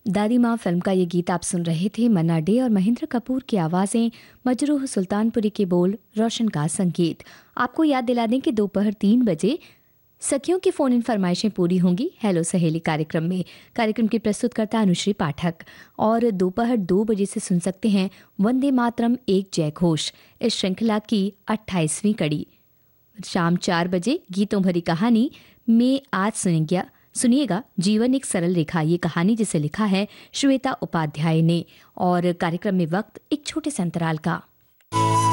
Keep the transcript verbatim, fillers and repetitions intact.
दादी माँ फिल्म का ये गीत आप सुन रहे थे। मन्ना डे और महेंद्र कपूर की आवाज़ें, मजरूह सुल्तानपुरी के बोल, रोशन का संगीत। आपको याद दिला दें कि दोपहर तीन बजे सखियों की फ़ोन इन फरमाइशें पूरी होंगी हेलो सहेली कार्यक्रम में। कार्यक्रम की प्रस्तुतकर्ता अनुश्री पाठक। और दोपहर दो बजे से सुन सकते हैं वंदे मातरम एक जय घोष, इस श्रृंखला की अट्ठाईसवीं कड़ी। शाम चार बजे गीतों भरी कहानी में आज सुनेंगे सुनिएगा जीवन एक सरल रेखा, ये कहानी जिसे लिखा है श्वेता उपाध्याय ने। और कार्यक्रम में वक्त एक छोटे से अंतराल का।